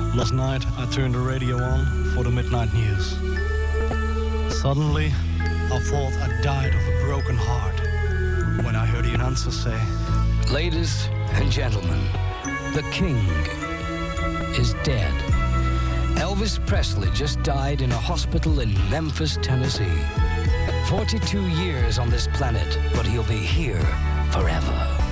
Last night, I turned the radio on for the midnight news. Suddenly, I thought I died of a broken heart when I heard the announcer say, "Ladies and gentlemen, the king is dead." Elvis Presley just died in a hospital in Memphis, Tennessee. 42 years on this planet, but he'll be here forever.